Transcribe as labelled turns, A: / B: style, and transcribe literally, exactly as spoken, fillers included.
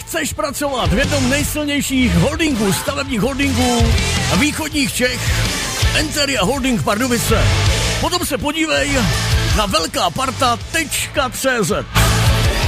A: Chceš pracovat v jednom nejsilnějších holdingů, stavebních holdingů východních Čech, Enteria Holding Pardubice. Potom se podívej na velká parta tečka cé zet.